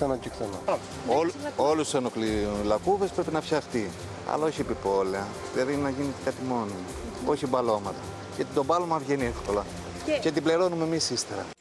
ξανά και ξανά. Όλους τους ενοχληλακκούβες πρέπει να φτιαχτεί, αλλά όχι επιπόλαια, δηλαδή να γίνει κάτι μόνο, όχι μπαλώματα. Γιατί το μπάλωμα βγαίνει εύκολα και την πληρώνουμε εμείς ύστερα.